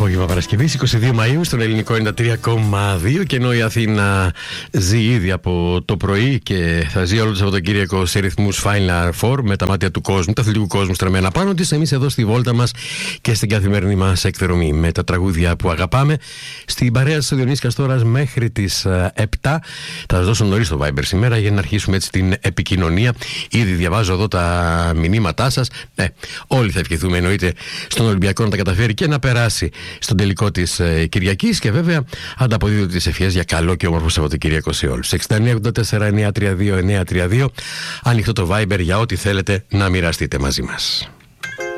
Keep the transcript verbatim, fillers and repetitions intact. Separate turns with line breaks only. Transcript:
Απόγευμα Παρασκευής, είκοσι δύο Μαΐου, στον ελληνικό ενενήντα τρία κόμμα δύο. Και ενώ η Αθήνα ζει ήδη από το πρωί και θα ζει όλο το Σαββατοκύριακο σε ρυθμούς Final Four με τα μάτια του κόσμου, του αθλητικού κόσμου στραμμένα πάνω της, εμείς εδώ στη βόλτα μας και στην καθημερινή μας εκδρομή με τα τραγούδια που αγαπάμε. Στην παρέα της Διονύσης Καστόρας μέχρι τις επτά. Θα σας δώσω νωρίς το Viber σήμερα για να αρχίσουμε έτσι την επικοινωνία. Ήδη διαβάζω εδώ τα μηνύματά σας. Ναι, όλοι θα ευχηθούμε εννοείται στον Ολυμπιακό να τα καταφέρει και να περάσει στον τελικό της ε, Κυριακής, και βέβαια ανταποδίδω τις ευχές για καλό και όμορφο Σαββατοκύριακο σε όλους. εξήντα εννέα ογδόντα τέσσερα εννιακόσια τριάντα δύο εννιακόσια τριάντα δύο, ανοιχτό το Viber για ό,τι θέλετε να μοιραστείτε μαζί μας.